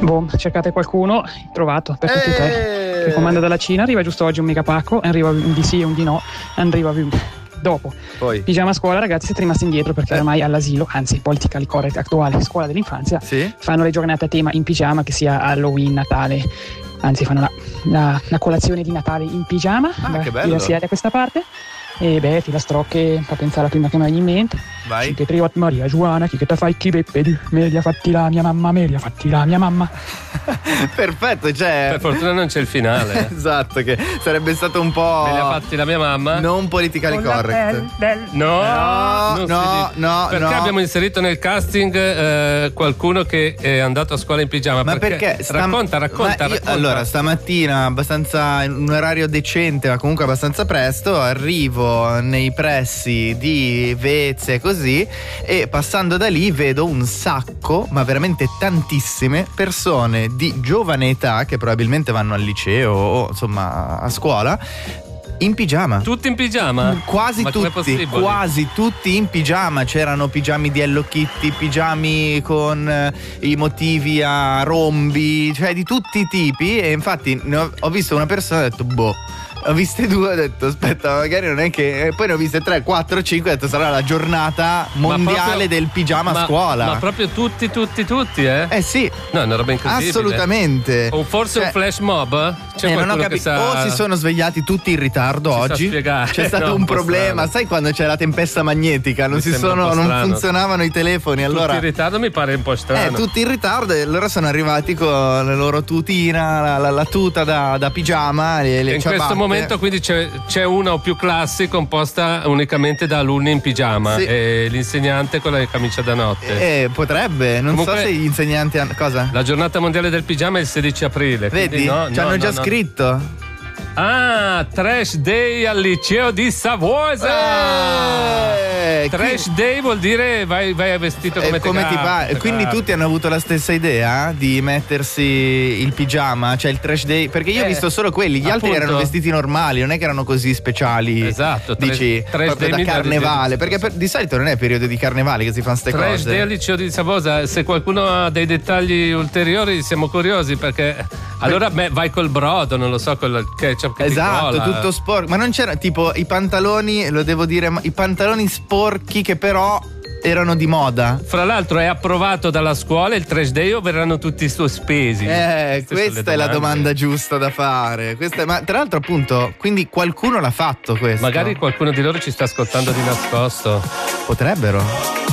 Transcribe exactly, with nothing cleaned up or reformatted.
Boh, cercate qualcuno, trovato, per tutti e tre. Che comanda dalla Cina, arriva giusto oggi un megapacco, arriva un di sì e un di no, arriva dopo. Poi. Pigiama a scuola, ragazzi, siete rimasti indietro perché eh. ormai all'asilo, anzi politically correct attuale, scuola dell'infanzia, sì? fanno le giornate a tema in pigiama, che sia Halloween, Natale, anzi fanno la, la, la colazione di Natale in pigiama, ah, da, che bello. diversi a questa parte. E beh, filastrocche, fa pensare la prima che mi viene in mente. Vai. Che triot Maria Giovanna, chi che te fai chi beppe di me li ha fatti la mia mamma, me li ha fatti la mia mamma. Perfetto, cioè. Per fortuna non c'è il finale. Esatto, che sarebbe stato un po'. Me li ha fatti la mia mamma. Non politically correct. No, no, non no, no. Perché no. abbiamo inserito nel casting eh, qualcuno che è andato a scuola in pigiama? Ma perché? perché? Stam- racconta, racconta, io, racconta. Allora, stamattina, abbastanza in un orario decente, ma comunque abbastanza presto, arrivo nei pressi di Vezze e così, e passando da lì vedo un sacco, ma veramente tantissime persone di giovane età che probabilmente vanno al liceo o insomma a scuola in pigiama. Tutti in pigiama? Quasi Ma tutti, quasi tutti in pigiama. C'erano pigiami di Hello Kitty, pigiami con eh, i motivi a rombi, cioè di tutti i tipi. E infatti ne ho, ho visto una persona e ho detto boh. Ho viste due, ho detto aspetta, magari non è che. E poi ne ho viste tre, quattro, cinque, ho detto sarà la giornata mondiale proprio, del pigiama ma, a scuola. Ma proprio tutti, tutti, tutti, eh? Eh sì. No, è una roba incredibile. Assolutamente. O forse cioè, un flash mob? C'è eh, non ho che capito. sa... O si sono svegliati tutti in ritardo si oggi. C'è stato no, un, un problema. strano. Sai quando c'è la tempesta magnetica? Non Mi si sono. Non strano. funzionavano i telefoni. Allora. Tutti in ritardo mi pare un po' strano. Eh, tutti in ritardo, e allora sono arrivati con la loro tutina, la, la, la tuta da, da pigiama. Le, le in ciabatte. questo momento quindi c'è, c'è una o più classi composta unicamente da alunni in pigiama, sì. E l'insegnante con la camicia da notte. Eh, potrebbe, non Comunque, so se gli insegnanti hanno. Cosa? La giornata mondiale del pigiama è il sedici aprile. Vedi? No, ci hanno no, già no, scritto. No. Ah, Trash Day al liceo di Savosa. Eh, Trash chi... Day vuol dire vai, vai vestito come, eh, come ti pare. Quindi gar. tutti hanno avuto la stessa idea di mettersi il pigiama, cioè il Trash Day, perché io eh, ho visto solo quelli, gli appunto. altri erano vestiti normali, non è che erano così speciali. Esatto, dici trash, proprio trash da carnevale, perché per, di solito non è periodo di carnevale che si fanno ste trash cose. Trash Day al liceo di Savosa, se qualcuno ha dei dettagli ulteriori siamo curiosi, perché allora beh, vai col brodo, non lo so, col ketchup che esatto, ti cola. Tutto sporco, ma non c'era tipo i pantaloni, lo devo dire, ma i pantaloni sporchi che però erano di moda. Fra l'altro è approvato dalla scuola il Trash Day o verranno tutti sospesi? Eh, Queste questa è la domanda giusta da fare. Questa è, ma tra l'altro appunto, quindi qualcuno l'ha fatto questo. Magari qualcuno di loro ci sta ascoltando di nascosto. Potrebbero.